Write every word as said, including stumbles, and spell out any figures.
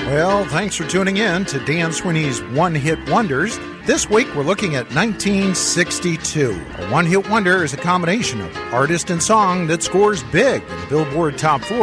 Well, thanks for tuning in to Dan Sweeney's One Hit Wonders. This week we're looking at nineteen sixty-two. A one-hit wonder is a combination of artist and song that scores big in the Billboard Top forty.